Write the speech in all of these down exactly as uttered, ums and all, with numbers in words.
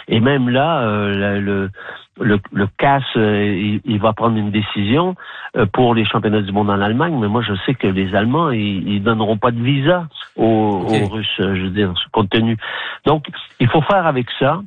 Et même là, euh, le, le, le C A S, euh, il, il va prendre une décision euh, pour les championnats du monde en Allemagne, mais moi je sais que les Allemands, ils, ils donneront pas de visa aux, okay. aux Russes, je veux dire, compte tenu. Donc, il faut faire avec ça.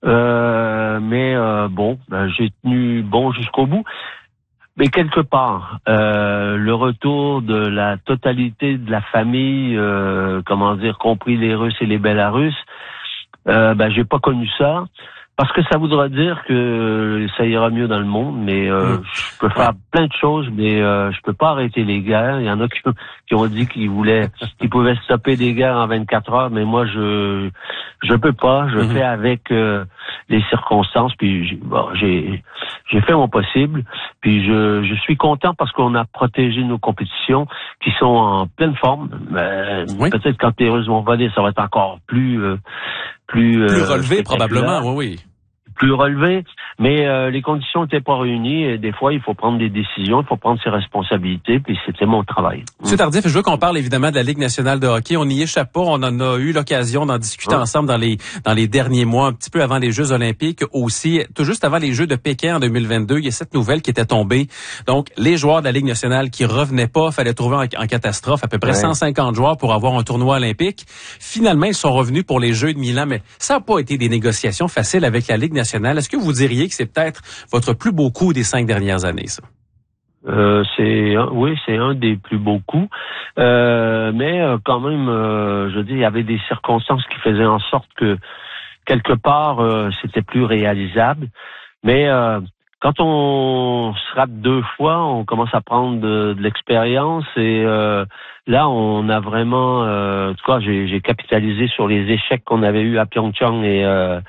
Euh, mais euh, bon, ben, j'ai tenu bon jusqu'au bout. Mais quelque part, euh, le retour de la totalité de la famille, euh, comment dire, compris les Russes et les Bélarusses, euh, ben j'ai pas connu ça. Parce que ça voudra dire que ça ira mieux dans le monde, mais euh, mmh. je peux faire plein de choses, mais euh, je peux pas arrêter les guerres. Il y en a qui, qui ont dit qu'ils voulaient, qu'ils pouvaient stopper des guerres en vingt-quatre heures, mais moi je je peux pas. Je mmh. fais avec euh, les circonstances. Puis j'ai, bon, j'ai j'ai fait mon possible. Puis je je suis content parce qu'on a protégé nos compétitions qui sont en pleine forme. Euh, oui. Peut-être quand les Russes vont voler, ça va être encore plus euh, plus plus euh, relevé probablement. Oui oui. plus relevé, mais euh, les conditions n'étaient pas réunies et des fois, il faut prendre des décisions, il faut prendre ses responsabilités, puis c'était mon travail. Monsieur Tardif, je veux qu'on parle évidemment de la Ligue nationale de hockey. On n'y échappe pas, on en a eu l'occasion d'en discuter ouais. ensemble dans les dans les derniers mois, un petit peu avant les Jeux olympiques aussi, tout juste avant les Jeux de Pékin en deux mille vingt-deux. Il y a cette nouvelle qui était tombée. Donc, les joueurs de la Ligue nationale qui revenaient pas, fallait trouver en, en catastrophe à peu près ouais. cent cinquante joueurs pour avoir un tournoi olympique. Finalement, ils sont revenus pour les Jeux de Milan, mais ça n'a pas été des négociations faciles avec la Ligue nationale. Est-ce que vous diriez que c'est peut-être votre plus beau coup des cinq dernières années, ça? Euh, c'est oui, c'est un des plus beaux coups, euh, mais euh, quand même, euh, je veux dire, il y avait des circonstances qui faisaient en sorte que quelque part euh, c'était plus réalisable. Mais euh, quand on se rate deux fois, on commence à prendre de, de l'expérience et euh, là, on a vraiment, euh, en tout cas, j'ai, j'ai capitalisé sur les échecs qu'on avait eus à Pyeongchang et euh,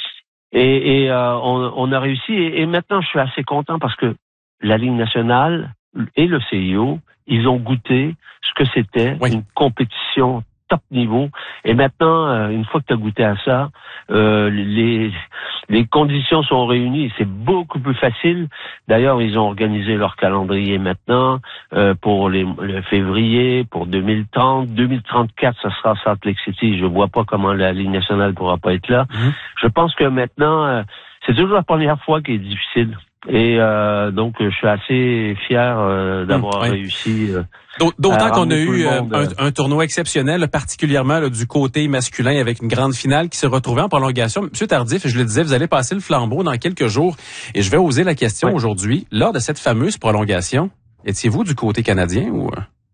Et, et euh, on, on a réussi. Et, et maintenant, je suis assez content parce que la Ligue nationale et le C I O, ils ont goûté ce que c'était oui. une compétition top niveau. Et maintenant, euh, une fois que tu as goûté à ça, euh, les les conditions sont réunies. C'est beaucoup plus facile. D'ailleurs, ils ont organisé leur calendrier maintenant euh, pour les, le février, pour deux mille trente, deux mille trente-quatre, ça sera Salt Lake City. Je vois pas comment la Ligue nationale pourra pas être là. Mm-hmm. Je pense que maintenant, euh, c'est toujours la première fois qui est difficile. Et euh, donc, je suis assez fier euh, d'avoir mmh, oui. réussi. Euh, D'autant qu'on a eu monde, un, un tournoi exceptionnel, particulièrement là, du côté masculin, avec une grande finale qui s'est retrouvée en prolongation. Monsieur Tardif, je le disais, vous allez passer le flambeau dans quelques jours. Et je vais oser la question oui. aujourd'hui. Lors de cette fameuse prolongation, étiez-vous du côté canadien ou...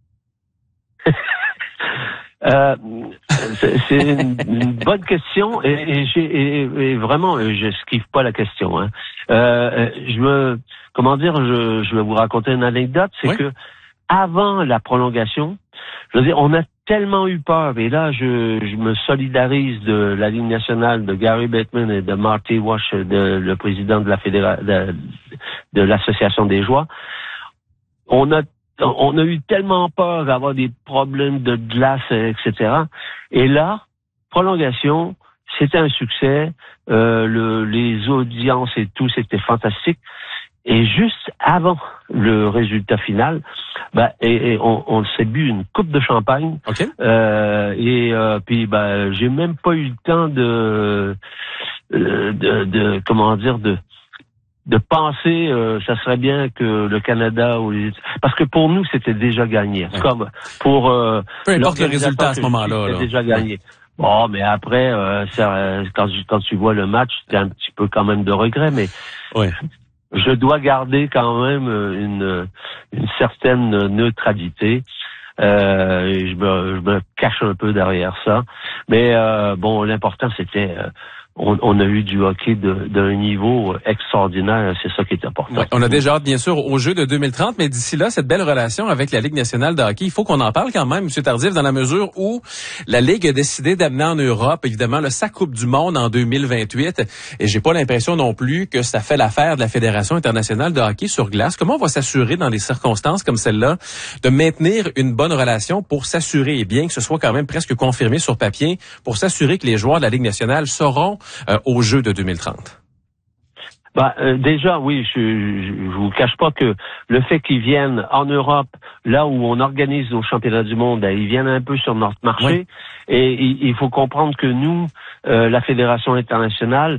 Euh, c'est, c'est une, une bonne question et, et, j'ai, et, et vraiment je esquive pas la question. Hein. Euh, je me, comment dire, je, je vais vous raconter une anecdote, c'est oui. que avant la prolongation, je veux dire, on a tellement eu peur et là je, je me solidarise de la Ligue nationale, de Gary Bettman et de Marty Walsh, de, le président de la fédéra- de, de l'association des joueurs. On a On a eu tellement peur d'avoir des problèmes de glace, et cetera. Et là, prolongation, c'était un succès. Euh, le, les audiences et tout, c'était fantastique. Et juste avant le résultat final, bah, et, et on, on s'est bu une coupe de champagne. Okay. Euh, et euh, puis, bah, j'ai même pas eu le temps de, de, de, de comment dire, de de penser euh, ça serait bien que le Canada ou les... parce que pour nous c'était déjà gagné. Ouais. Comme pour euh, peu importe le résultat à ce moment-là, c'était là. déjà gagné. Ouais. Bon, mais après euh, ça, quand quand tu vois le match, t'as un petit peu quand même de regret, mais ouais. je dois garder quand même une une certaine neutralité. Euh, et je me je me cache un peu derrière ça, mais euh, bon, l'important c'était euh, On, on a eu du hockey de, d'un niveau extraordinaire, c'est ça qui est important. Ouais, on a déjà hâte, bien sûr, aux Jeux de deux mille trente, mais d'ici là, cette belle relation avec la Ligue nationale de hockey, il faut qu'on en parle quand même, M. Tardif, dans la mesure où la Ligue a décidé d'amener en Europe, évidemment, le sa Coupe du Monde en deux mille vingt-huit, et j'ai pas l'impression non plus que ça fait l'affaire de la Fédération internationale de hockey sur glace. Comment on va s'assurer, dans des circonstances comme celle-là, de maintenir une bonne relation pour s'assurer, et bien que ce soit quand même presque confirmé sur papier, pour s'assurer que les joueurs de la Ligue nationale seront Euh, aux Jeux de deux mille trente? Bah, euh, déjà, oui, je, je, je vous cache pas que le fait qu'ils viennent en Europe, là où on organise nos championnats du monde, ils viennent un peu sur notre marché. Oui. Et il, il faut comprendre que nous, euh, la Fédération internationale,